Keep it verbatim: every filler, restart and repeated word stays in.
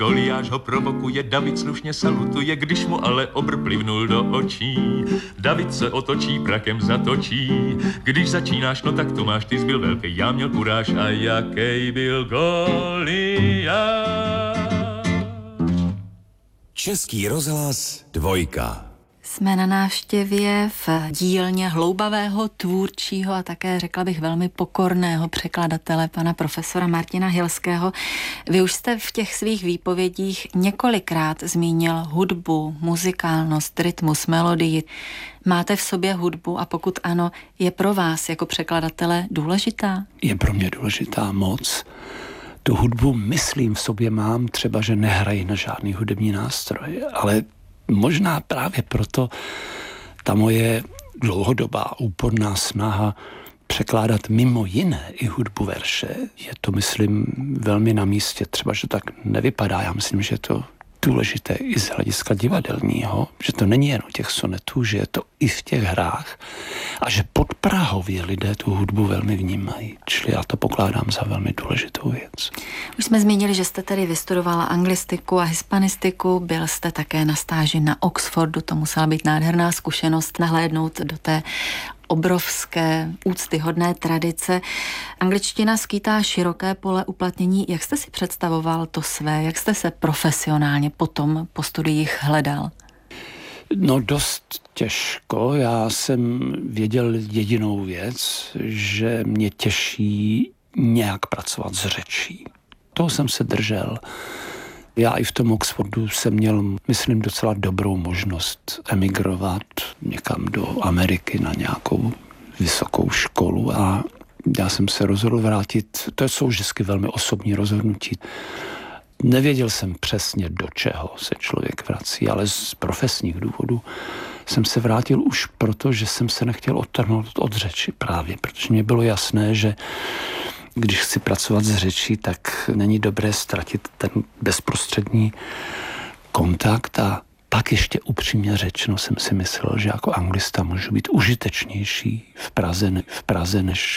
Goliáš ho provokuje, David slušně salutuje, když mu ale obr plivnul do očí. David se otočí, prakem zatočí. Když začínáš, no tak to máš, ty zbyl velký, já měl kuráž a jaký byl Goliáš. Český rozhlas dvojka. Jsme na návštěvě v dílně hloubavého, tvůrčího a také, řekla bych, velmi pokorného překladatele, pana profesora Martina Hilského. Vy už jste v těch svých výpovědích několikrát zmínil hudbu, muzikálnost, rytmus, melodii. Máte v sobě hudbu a pokud ano, je pro vás jako překladatele důležitá? Je pro mě důležitá moc. Tu hudbu, myslím, v sobě mám, třeba, že nehraji na žádný hudební nástroj, ale možná právě proto ta moje dlouhodobá úporná snaha překládat mimo jiné i hudbu verše, je to, myslím, velmi na místě. Třeba, že tak nevypadá. Já myslím, že je to důležité i z hlediska divadelního, že to není jen u těch sonetů, že je to i v těch hrách a že podprahově lidé tu hudbu velmi vnímají. Čili já to pokládám za velmi důležitou věc. Už jsme zmínili, že jste tedy vystudovala anglistiku a hispanistiku, byl jste také na stáži na Oxfordu, to musela být nádherná zkušenost nahlédnout do té obrovské, úctyhodné tradice. Angličtina skýtá široké pole uplatnění. Jak jste si představoval to své? Jak jste se profesionálně potom po studiích hledal? No dost těžko. Já jsem věděl jedinou věc, že mě těší nějak pracovat s řečí. Toho jsem se držel. Já i v tom Oxfordu jsem měl, myslím, docela dobrou možnost emigrovat někam do Ameriky na nějakou vysokou školu a já jsem se rozhodl vrátit. To jsou vždycky velmi osobní rozhodnutí. Nevěděl jsem přesně, do čeho se člověk vrací, ale z profesních důvodů jsem se vrátil už proto, že jsem se nechtěl odtrhnout od řeči právě, protože mě bylo jasné, že když chci pracovat s řečí, tak není dobré ztratit ten bezprostřední kontakt a pak ještě upřímně řečeno jsem si myslel, že jako anglista můžu být užitečnější v Praze, ne, v Praze než